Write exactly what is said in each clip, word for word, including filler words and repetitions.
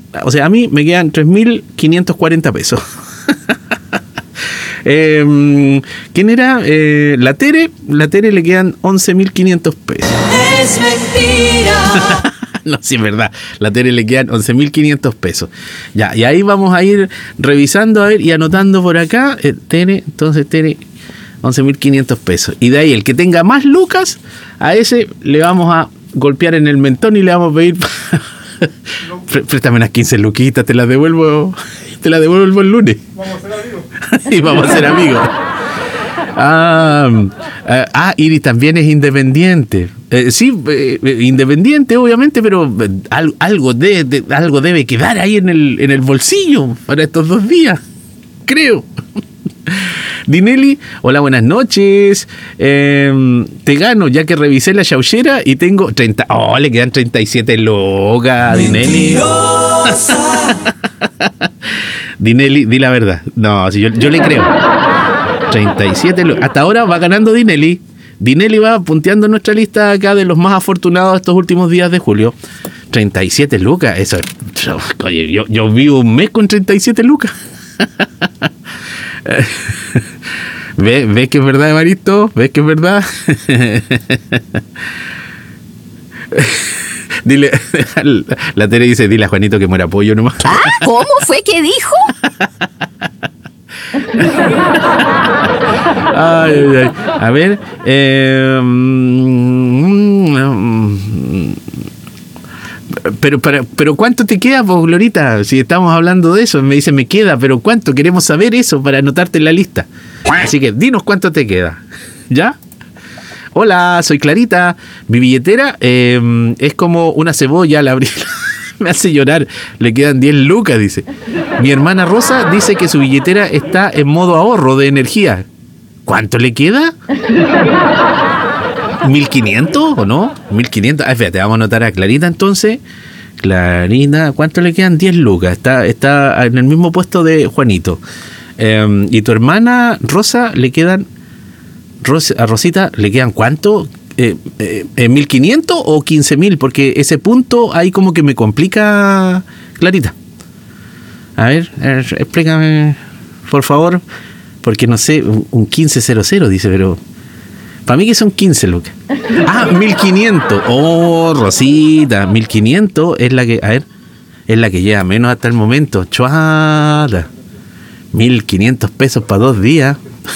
o sea, a mí me quedan tres mil quinientos cuarenta pesos. eh, ¿Quién era? Eh, la Tere. La Tere le quedan once mil quinientos pesos. Es mentira. No, sí, es verdad. La Tere le quedan once mil quinientos pesos. Ya, y ahí vamos a ir revisando, a ver, y anotando por acá. Eh, Tere, entonces Tere, once mil quinientos pesos. Y de ahí, el que tenga más lucas, a ese le vamos a golpear en el mentón y le vamos a pedir... Préstame unas quince luquitas, te las devuelvo, te las devuelvo el lunes. Vamos a ser amigos. Y vamos a ser amigos. Ah, ah, ah, Iris también es independiente. Eh, sí, eh, independiente, obviamente, pero eh, al, algo, de, de, algo debe quedar ahí en el, en el bolsillo para estos dos días, creo. Dinelli, hola, buenas noches. Eh, te gano, ya que revisé la chauchera y tengo treinta. Oh, le quedan treinta y siete locas, Dinelli. Dinelli, di la verdad. No, si yo, yo le creo. treinta y siete locas. Hasta ahora va ganando Dinelli. Dinelli va punteando nuestra lista acá de los más afortunados estos últimos días de julio. treinta y siete lucas. Eso es. Oye, yo, yo vivo un mes con treinta y siete lucas. ¿Ves, ¿Ves que es verdad, Evaristo? ¿Ves que es verdad? Dile, la Tere dice, dile a Juanito que muera pollo nomás. Ah, ¿cómo fue que dijo? Ay, ay, ay. A ver, eh, mm, pero, pero, pero ¿cuánto te queda, pues, Glorita? Si estamos hablando de eso, me dice, me queda, pero ¿cuánto? Queremos saber eso para anotarte en la lista. Así que dinos cuánto te queda. ¿Ya? Hola, soy Clarita. Mi billetera eh, es como una cebolla al abrir. Me hace llorar. Le quedan diez lucas, dice. Mi hermana Rosa dice que su billetera está en modo ahorro de energía. ¿Cuánto le queda? ¿mil quinientos o no? ¿mil quinientos? Ah, espérate, vamos a anotar a Clarita entonces. Clarita, ¿cuánto le quedan? diez lucas. Está, está en el mismo puesto de Juanito. Eh, y tu hermana Rosa le quedan... Ros, a Rosita le quedan ¿cuánto? Eh, eh, ¿mil quinientos o quince mil? Porque ese punto ahí como que me complica, Clarita. A ver, a ver, explícame, por favor. Porque no sé, un quince cero cero dice, pero... Para mí que son quince lucas. Ah, mil quinientos. Oh, Rosita, mil quinientos es la que... A ver, es la que lleva menos hasta el momento. Chuata. mil quinientos pesos para dos días.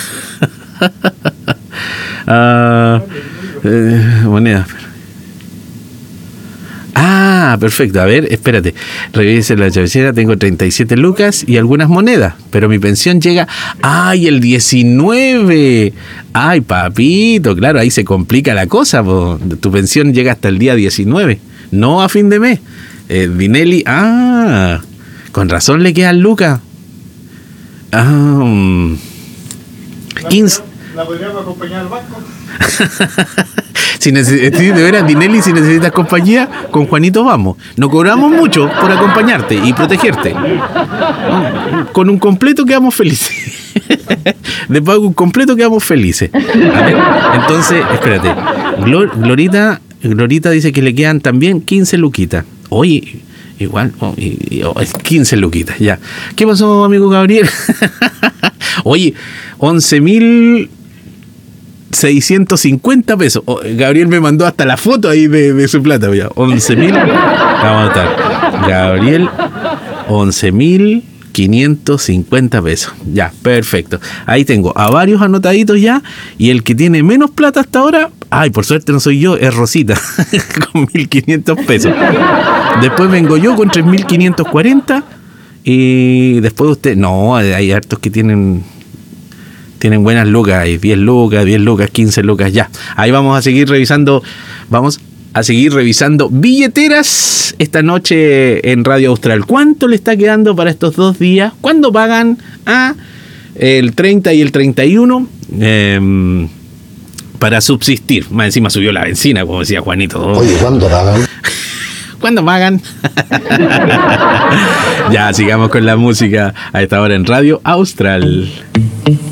uh, eh, moneda. Ah, perfecto. A ver, espérate. Revise la chavecera. Tengo treinta y siete lucas y algunas monedas. Pero mi pensión llega. ¡Ay, el diecinueve! ¡Ay, papito! Claro, ahí se complica la cosa, po. Tu pensión llega hasta el día diecinueve. No a fin de mes. Eh, Dinelli. Ah, con razón le quedan lucas. Ah, um, quince. ¿La podríamos acompañar al banco? Si neces- de veras, Dinelli, si necesitas compañía, con Juanito vamos. No cobramos mucho por acompañarte y protegerte. Con un completo quedamos felices. De pago un completo quedamos felices. A ver, entonces, espérate. Glor- Glorita, Glorita dice que le quedan también quince luquitas. Oye, igual, oh, y, y, oh, quince luquitas, ya. ¿Qué pasó, amigo Gabriel? Oye, once mil seiscientos cincuenta pesos. Oh, Gabriel me mandó hasta la foto ahí de, de su plata. once mil. Vamos a anotar. Gabriel, once mil quinientos cincuenta pesos. Ya, perfecto. Ahí tengo a varios anotaditos ya. Y el que tiene menos plata hasta ahora, ay, por suerte no soy yo, es Rosita, con mil quinientos pesos. Después vengo yo con tres mil quinientos cuarenta. Y después usted, no, hay hartos que tienen tienen buenas lucas, hay diez lucas, diez lucas, quince lucas, ya. Ahí vamos a seguir revisando, vamos a seguir revisando billeteras esta noche en Radio Austral. ¿Cuánto le está quedando para estos dos días? ¿Cuándo pagan a el treinta y el treinta y uno? Eh, para subsistir. Más encima subió la benzina, como decía Juanito. Oye, ¿cuándo pagan? ¿Cuándo pagan? Ya, sigamos con la música a esta hora en Radio Austral.